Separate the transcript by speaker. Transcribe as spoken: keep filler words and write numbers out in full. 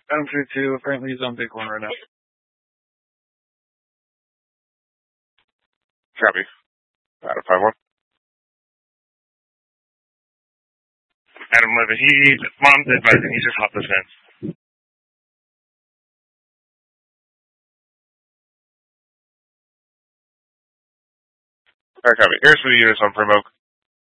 Speaker 1: Adam three two, apparently he's on big one right now.
Speaker 2: Copy. Adam five one. Adam eleven, he, mom's advising, he just hopped the fence. Alright, copy. Here's for the units on Primo.